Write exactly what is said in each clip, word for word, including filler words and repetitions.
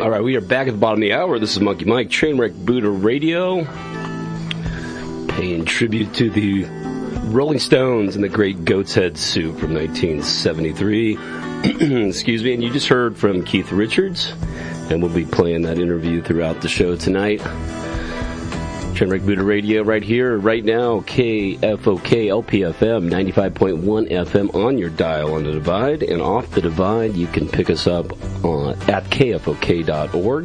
All right, we are back at the bottom of the hour. This is Monkey Mike, Trainwreck Buddha Radio, paying tribute to the Rolling Stones and the great Goat's Head Soup from nineteen seventy-three. Excuse me. And you just heard from Keith Richards, and we'll be playing that interview throughout the show tonight. Trainwreck Buddha Radio right here, right now, K F O K L P F M, ninety-five point one F M on your dial on the Divide, and off the Divide you can pick us up on, at K F O K dot org.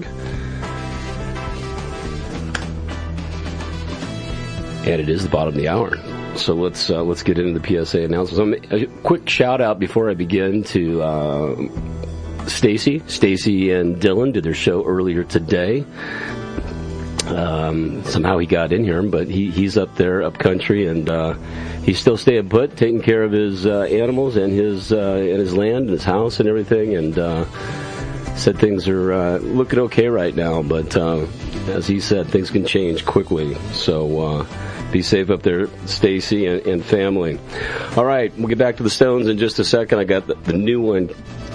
And it is the bottom of the hour. So let's uh, let's get into the P S A announcements. A quick shout out before I begin to uh, Stacy. Stacy and Dylan did their show earlier today. Um, somehow he got in here, but he, he's up there, up country, and uh, he's still staying put, taking care of his uh, animals and his uh, and his land and his house and everything. And uh, said things are uh, looking okay right now, but uh, as he said, things can change quickly. So uh, be safe up there, Stacy and, and family. All right, we'll get back to the Stones in just a second. I got the, the new one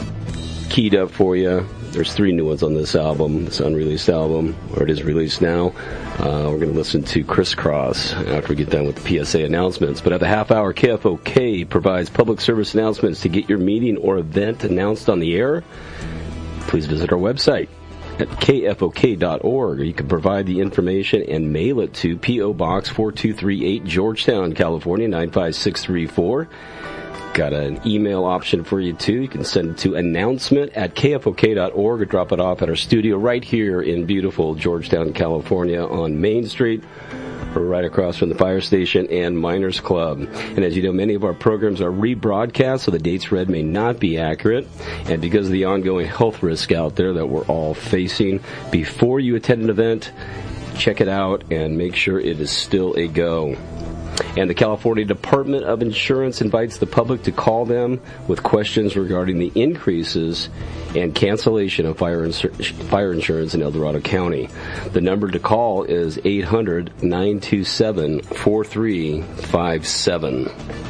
keyed up for you. There's three new ones on this album, this unreleased album, or it is released now. Uh, we're going to listen to Crisscross after we get done with the P S A announcements. But at the half hour, K F O K provides public service announcements. To get your meeting or event announced on the air, please visit our website at K F O K dot org. Or you can provide the information and mail it to P O Box four two three eight, Georgetown, California, nine five six three four. Got an email option for you, too. You can send it to announcement at K F O K dot org or drop it off at our studio right here in beautiful Georgetown, California on Main Street, or right across from the fire station and Miners Club. And as you know, many of our programs are rebroadcast, so the dates read may not be accurate. And because of the ongoing health risk out there that we're all facing, before you attend an event, check it out and make sure it is still a go. And the California Department of Insurance invites the public to call them with questions regarding the increases and cancellation of fire, insur- fire insurance in El Dorado County. The number to call is eight hundred, nine two seven, four three five seven.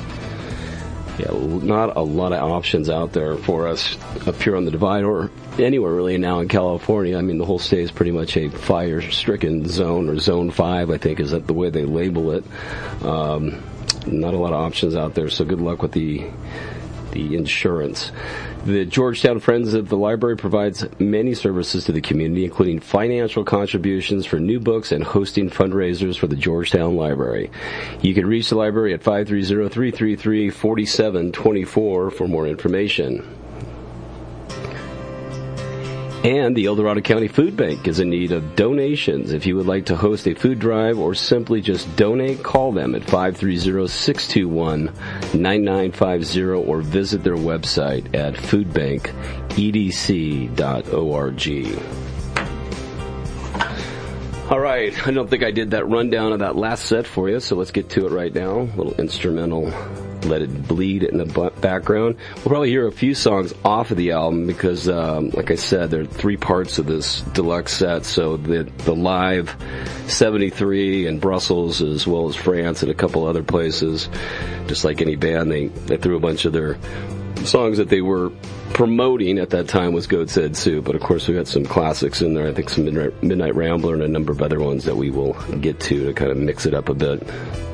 Yeah, not a lot of options out there for us up here on the Divide or anywhere really now in California. I mean, the whole state is pretty much a fire-stricken zone, or Zone five, I think, is that the way they label it. Um, not a lot of options out there, so good luck with the the insurance. The Georgetown Friends of the Library provides many services to the community, including financial contributions for new books and hosting fundraisers for the Georgetown Library. You can reach the library at five three zero, three three three, four seven two four for more information. And the El Dorado County Food Bank is in need of donations. If you would like to host a food drive or simply just donate, call them at five three zero, six two one, nine nine five zero or visit their website at food bank e d c dot org. All right, I don't think I did that rundown of that last set for you, so let's get to it right now. A little instrumental, Let It Bleed in the background. We'll probably hear a few songs off of the album because, um, like I said, there are three parts of this deluxe set. So the the live seventy-three in Brussels, as well as France and a couple other places. Just like any band, they, they threw a bunch of their songs that they were promoting at that time was Goat's Head Soup. But of course, we got some classics in there. I think some Midnight, Midnight Rambler and a number of other ones that we will get to to kind of mix it up a bit.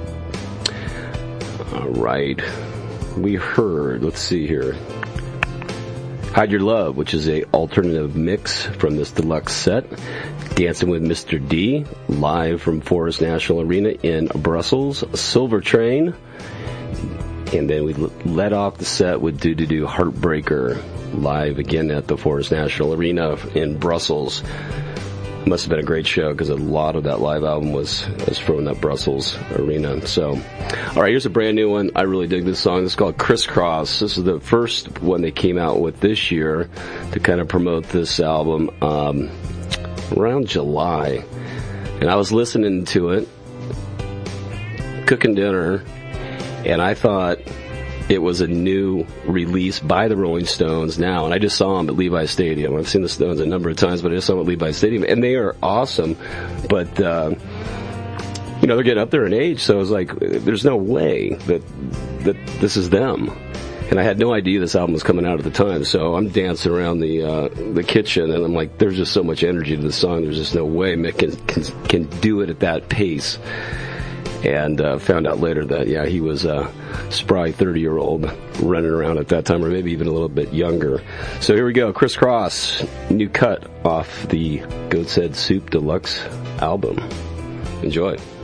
All right, we heard, let's see here, Hide Your Love, which is a alternative mix from this deluxe set. Dancing with Mister D, live from Forest National Arena in Brussels. Silver Train. And then we let off the set with Do Do Do Heartbreaker, live again at the Forest National Arena in Brussels. Must have been a great show because a lot of that live album was, was from that Brussels arena. So, all right, here's a brand new one. I really dig this song. It's called Crisscross. This is the first one they came out with this year to kind of promote this album um, around July. And I was listening to it, cooking dinner, and I thought it was a new release by the Rolling Stones now. And I just saw them at Levi's Stadium. I've seen the Stones a number of times, but I just saw them at Levi's Stadium. And they are awesome. But, uh, you know, they're getting up there in age, so I was like, there's no way that that this is them. And I had no idea this album was coming out at the time, so I'm dancing around the uh, the kitchen, and I'm like, there's just so much energy to the song, there's just no way Mick can, can, can do it at that pace. And uh, found out later that, yeah, he was a spry thirty-year-old running around at that time, or maybe even a little bit younger. So here we go, Criss Cross, new cut off the Goat's Head Soup Deluxe album. Enjoy.